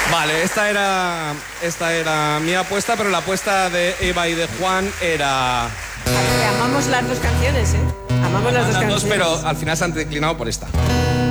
Vale, esta era mi apuesta, pero la apuesta de Eva y de Juan era... Amamos las dos canciones, ¿eh? Amamos las dos canciones. Pero al final se han declinado por esta.